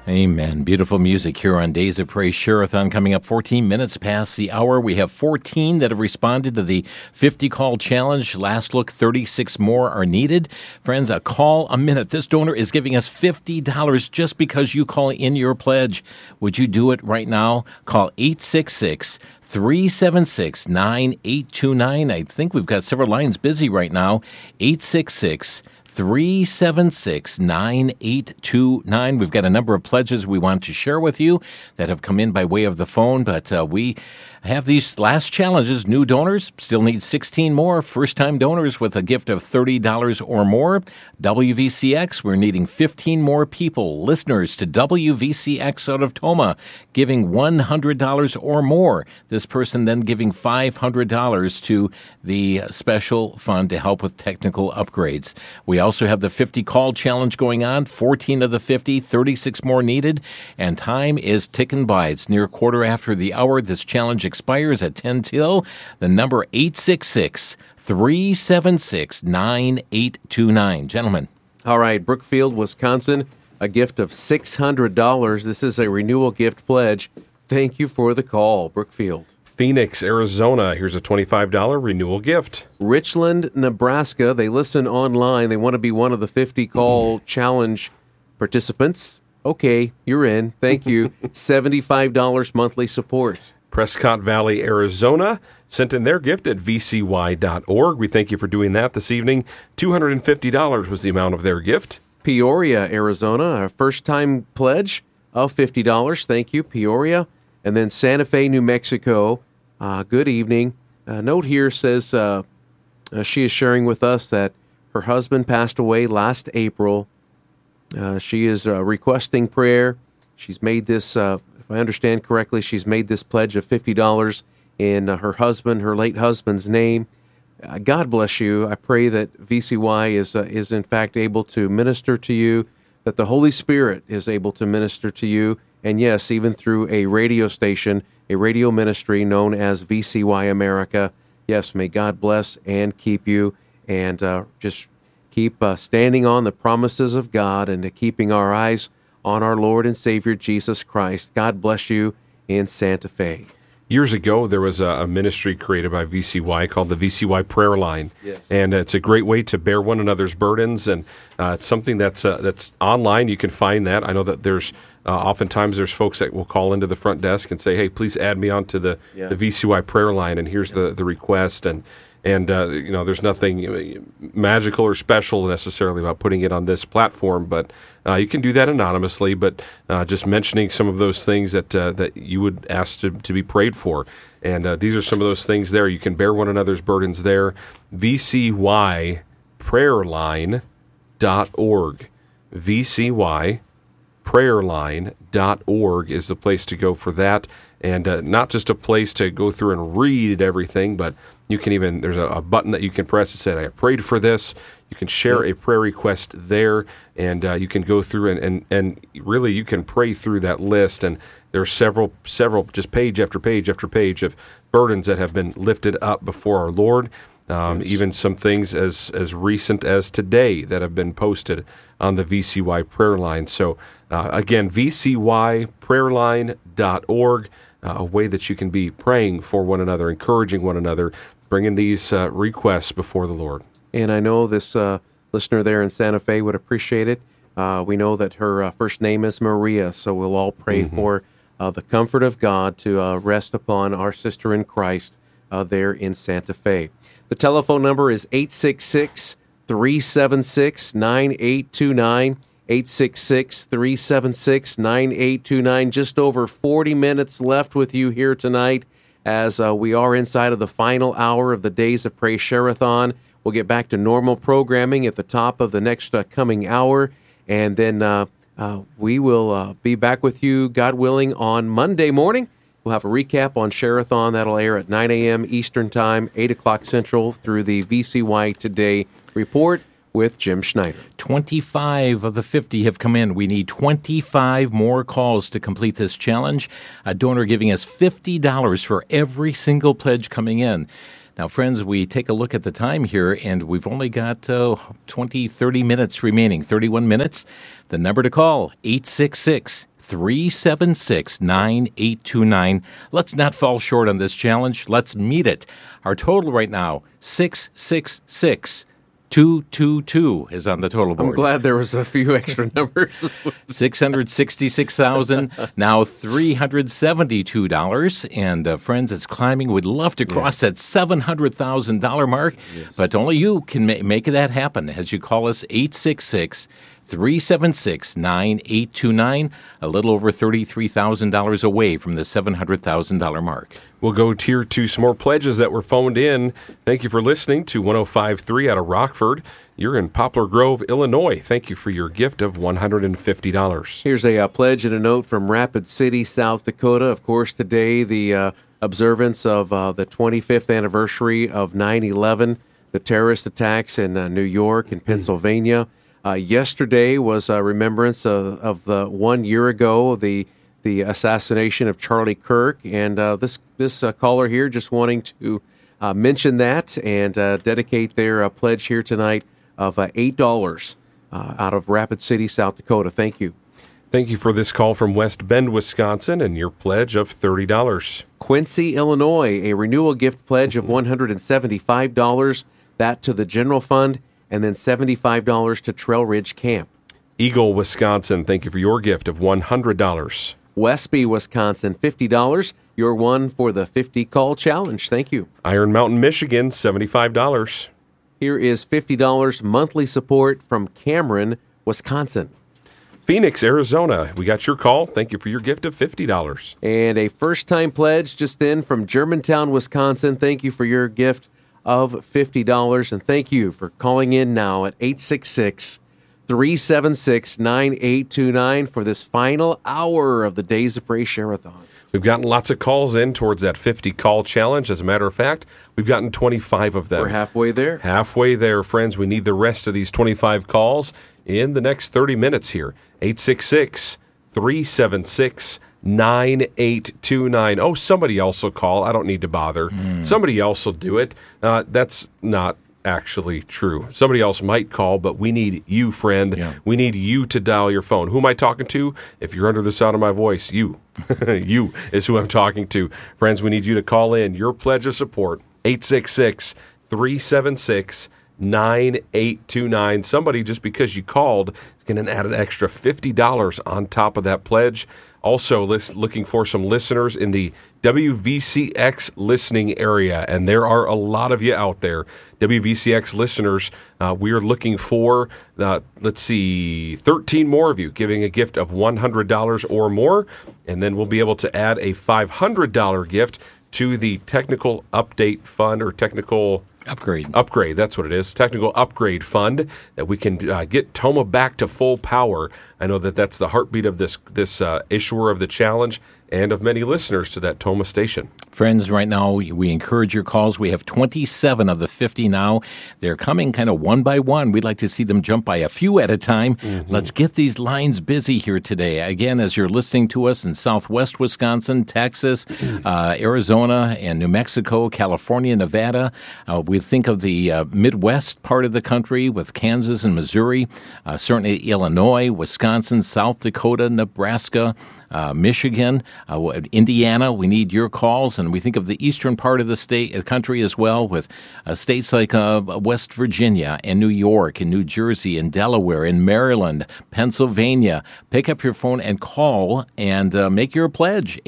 Amen. Beautiful music here on Days of Praise Share-a-thon. Coming up 14 minutes past the hour. We have 14 that have responded to the 50 call challenge. Last look, 36 more are needed. Friends, a call a minute. This donor is giving us $50 just because you call in your pledge. Would you do it right now? Call 866-376-9829. I think we've got several lines busy right now. 866-376-9829. We've got a number of pledges we want to share with you that have come in by way of the phone, but we have these last challenges. New donors still need 16 more. First-time donors with a gift of $30 or more. WVCX, we're needing 15 more people. Listeners to WVCX out of Toma giving $100 or more. This person then giving $500 to the special fund to help with technical upgrades. We also have the 50 call challenge going on. 14 of the 50, 36 more needed, and time is ticking by. It's near quarter after the hour. This challenge expires at 10 till. The number 866-376-9829. Gentlemen. All right, Brookfield, Wisconsin, a gift of $600. This is a renewal gift pledge. Thank you for the call, Brookfield. Phoenix, Arizona, here's a $25 renewal gift. Richland, Nebraska, they listen online. They want to be one of the 50 call challenge participants. Okay, you're in. Thank you. $75 monthly support. Prescott Valley, Arizona, sent in their gift at vcy.org. We thank you for doing that this evening. $250 was the amount of their gift. Peoria, Arizona, a first-time pledge of $50. Thank you, Peoria. And then Santa Fe, New Mexico, good evening. A note here says she is sharing with us that her husband passed away last April. She is requesting prayer. She's made this, if I understand correctly, she's made this pledge of $50 in her late husband's name. God bless you. I pray that VCY is in fact able to minister to you, that the Holy Spirit is able to minister to you, and yes, even through a radio station, a radio ministry known as VCY America. Yes, may God bless and keep you, and just keep standing on the promises of God and keeping our eyes on our Lord and Savior Jesus Christ. God bless you in Santa Fe. Years ago, there was a ministry created by VCY called the VCY Prayer Line. Yes. And it's a great way to bear one another's burdens, and it's something that's online. You can find that. I know that there's oftentimes there's folks that will call into the front desk and say, hey, please add me onto the VCY Prayer Line, and here's the request. And there's nothing magical or special necessarily about putting it on this platform, but you can do that anonymously. But just mentioning some of those things that you would ask to be prayed for, and these are some of those things there. You can bear one another's burdens there. VCYPrayerline.org. VCYPrayerline.org is the place to go for that, and not just a place to go through and read everything, but you can even, there's a button that you can press that says, I prayed for this. You can share a prayer request there, and you can go through and really you can pray through that list. And there are several, just page after page after page of burdens that have been lifted up before our Lord. Even some things as recent as today that have been posted on the VCY prayer line. So again, VCYprayerline.org, a way that you can be praying for one another, encouraging one another, bringing these requests before the Lord. And I know this listener there in Santa Fe would appreciate it. We know that her first name is Maria, so we'll all pray for the comfort of God to rest upon our sister in Christ there in Santa Fe. The telephone number is 866-376-9829, 866-376-9829. Just over 40 minutes left with you here tonight as we are inside of the final hour of the Days of Praise Share-a-thon. We'll get back to normal programming at the top of the next coming hour, and then we will be back with you, God willing, on Monday morning. We'll have a recap on Share-a-thon. That'll air at 9 a.m. Eastern Time, 8 o'clock Central, through the VCY Today Report with Jim Schneider. 25 of the 50 have come in. We need 25 more calls to complete this challenge. A donor giving us $50 for every single pledge coming in. Now, friends, we take a look at the time here, and we've only got 30 minutes remaining, 31 minutes. The number to call, 866-376-9829. Let's not fall short on this challenge. Let's meet it. Our total right now, 666-222 is on the total board. I'm glad there was a few extra numbers. $666,000, now $372. And friends, it's climbing. We'd love to cross that $700,000 mark, but only you can make that happen as you call us 866-376-9829, a little over $33,000 away from the $700,000 mark. We'll go tier 2 some more pledges that were phoned in. Thank you for listening to 105.3 out of Rockford. You're in Poplar Grove, Illinois. Thank you for your gift of $150. Here's a pledge and a note from Rapid City, South Dakota. Of course, today the observance of the 25th anniversary of 9/11, the terrorist attacks in New York and Pennsylvania. Yesterday was a remembrance of the 1 year ago, the assassination of Charlie Kirk, and this caller here just wanting to mention that and dedicate their pledge here tonight of $8 out of Rapid City, South Dakota. Thank you. Thank you for this call from West Bend, Wisconsin, and your pledge of $30. Quincy, Illinois, a renewal gift pledge of $175, that to the general fund, and then $75 to Trail Ridge Camp. Eagle, Wisconsin, thank you for your gift of $100. Westby, Wisconsin, $50. Your one for the 50 call challenge. Thank you. Iron Mountain, Michigan, $75. Here is $50 monthly support from Cameron, Wisconsin. Phoenix, Arizona, we got your call. Thank you for your gift of $50. And a first-time pledge just in from Germantown, Wisconsin. Thank you for your gift of $50. And thank you for calling in now at 866-376-9829 for this final hour of the Days of Praise Share-a-thon. We've gotten lots of calls in towards that 50 call challenge. As a matter of fact, we've gotten 25 of them. We're halfway there. Halfway there, friends. We need the rest of these 25 calls in the next 30 minutes here. 866-376-9829. Oh, somebody else will call. I don't need to bother. Somebody else will do it. That's not actually true. Somebody else might call, but we need you, friend. Yeah. We need you to dial your phone. Who am I talking to? If you're under the sound of my voice, you. You is who I'm talking to. Friends, we need you to call in your pledge of support. 866-376-9829. Somebody, just because you called, is going to add an extra $50 on top of that pledge. Also, looking for some listeners in the WVCX listening area, and there are a lot of you out there. WVCX listeners, we are looking for, 13 more of you giving a gift of $100 or more, and then we'll be able to add a $500 gift to the Technical Update Fund, or Technical Upgrade, that's what it is. Technical Upgrade Fund, that we can get Toma back to full power. I know that that's the heartbeat of this issuer of the challenge and of many listeners to that Toma station. Friends, right now, we encourage your calls. We have 27 of the 50 now. They're coming kind of one by one. We'd like to see them jump by a few at a time. Let's get these lines busy here today. Again, as you're listening to us in Southwest Wisconsin, Texas, Arizona, and New Mexico, California, Nevada, we think of the Midwest part of the country with Kansas and Missouri, certainly Illinois, Wisconsin, South Dakota, Nebraska, Michigan, Indiana. We need your calls, and we think of the eastern part of the country as well, with states like West Virginia and New York and New Jersey and Delaware and Maryland, Pennsylvania. Pick up your phone and call and make your pledge.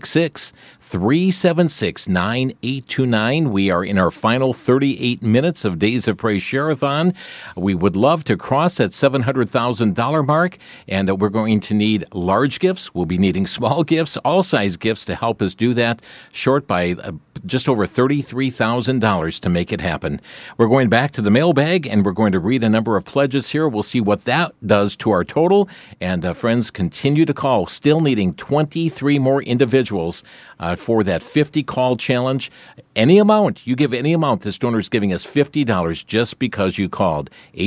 866-376-9829. We are in our final 38 minutes of Days of Praise Share-a-thon. We would love to cross that $700,000 mark, and we're going to need large gifts. We'll be needing small gifts, all size gifts to help us do that, short by just over $33,000 to make it happen. We're going back to the mailbag, and we're going to read a number of pledges here. We'll see what that does to our total. And friends, continue to call. Still needing 23 more individuals for that 50 call challenge. Any amount, you give any amount, this donor is giving us $50 just because you called.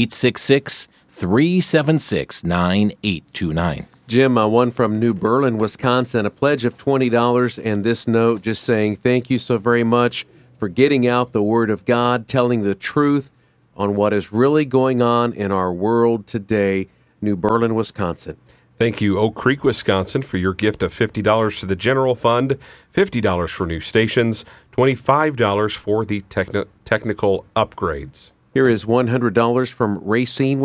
866-376-9829. Jim, one from New Berlin, Wisconsin, a pledge of $20, and this note just saying thank you so very much for getting out the Word of God, telling the truth on what is really going on in our world today. New Berlin, Wisconsin. Thank you, Oak Creek, Wisconsin, for your gift of $50 to the general fund, $50 for new stations, $25 for the technical upgrades. Here is $100 from Racine,